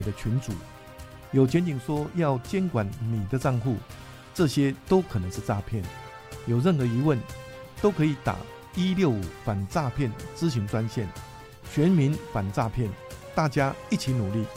的群组，有检警说要监管你的账户，这些都可能是诈骗。有任何疑问，都可以打165反诈骗咨询专线，全民反诈骗，大家一起努力。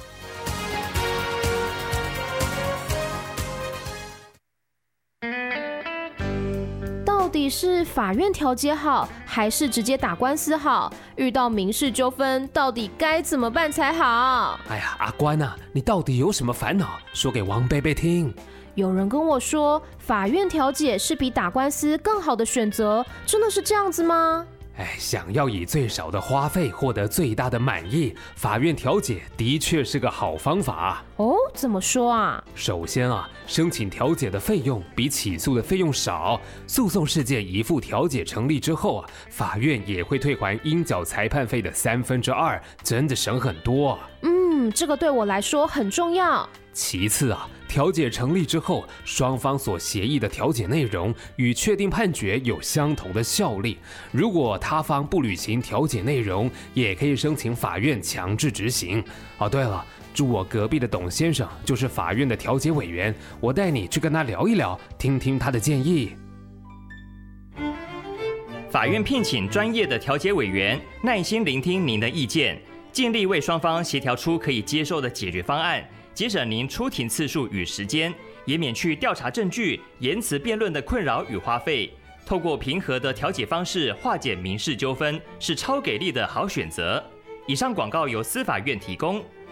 到底是法院调解好，还是直接打官司好？遇到民事纠纷，到底该怎么办才好？ 哎呀，阿关啊，你到底有什么烦恼？说给王贝贝听。 有人跟我说，法院调解是比打官司更好的选择，真的是这样子吗？ 想要以最少的花费获得最大的满意，法院调解的确是个好方法。 哦，怎么说啊？ 首先啊，申请调解的费用比起诉的费用少，诉讼事件一复调解成立之后啊，法院也会退还应缴裁判费的2/3，真的省很多。 这个对我来说很重要。 其次啊，调解成立之后，双方所协议的调解内容与确定判决有相同的效力。如果他方不履行调解内容，也可以申请法院强制执行。哦，对了，住我隔壁的董先生就是法院的调解委员，我带你去跟他聊一聊，听听他的建议。 法院聘请专业的调解委员，耐心聆听您的意见，尽力为双方协调出可以接受的解决方案，节省您出庭次数与时间，也免去调查证据、言辞辩论的困扰与花费。透过平和的调解方式化解民事纠纷，是超给力的好选择。以上广告由司法院提供。